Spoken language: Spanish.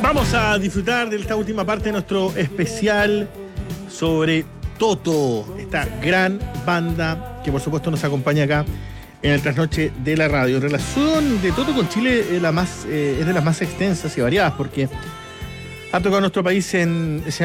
Vamos a disfrutar de esta última parte de nuestro especial sobre Toto, esta gran banda que por supuesto nos acompaña acá en el trasnoche de la radio. En relación de Toto con Chile es de las más extensas y variadas, porque ha tocado nuestro país en